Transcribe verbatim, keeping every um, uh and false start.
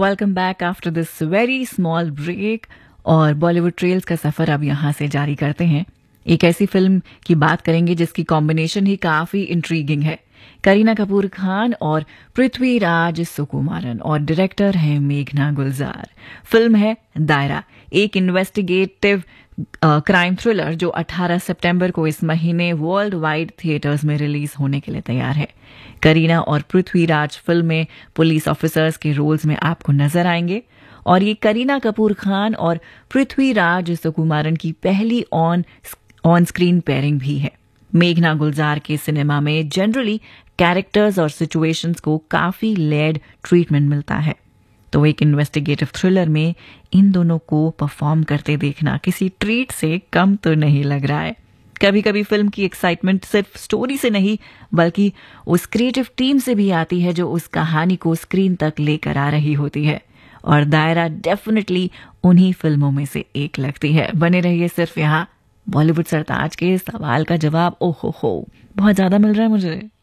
Welcome back after this very small break. और Bollywood trails का सफर अब यहाँ से जारी करते हैं। एक ऐसी फिल्म की बात करेंगे जिसकी कॉम्बिनेशन ही काफी इंट्रीगिंग है। करीना कपूर खान और पृथ्वीराज सुकुमारन और डायरेक्टर है मेघना गुलजार। फिल्म है दायरा, एक इन्वेस्टिगेटिव क्राइम थ्रिलर जो अठारह सितंबर को इस महीने वर्ल्ड वाइड थिएटर्स में रिलीज होने के लिए तैयार है। करीना और पृथ्वीराज फिल्म में पुलिस ऑफिसर्स के रोल्स में आपको नजर आएंगे और ये करीना कपूर खान और पृथ्वीराज सुकुमारन की पहली ऑन ऑन स्क्रीन पेयरिंग भी है। मेघना गुलजार के सिनेमा में जनरली कैरेक्टर्स और सिचुएशंस को काफी लेड ट्रीटमेंट मिलता है, तो एक इन्वेस्टिगेटिव थ्रिलर में इन दोनों को परफॉर्म करते देखना किसी ट्रीट से कम तो नहीं लग रहा है। कभी कभी फिल्म की एक्साइटमेंट सिर्फ स्टोरी से नहीं बल्कि उस क्रिएटिव टीम से भी आती है जो उस कहानी को स्क्रीन तक लेकर आ रही होती है, और दायरा डेफिनेटली उन्हीं फिल्मों में से एक लगती है। बने रहिए सिर्फ यहाँ बॉलीवुड सरताज के सवाल का जवाब। ओहो हो, बहुत ज्यादा मिल रहा है मुझे।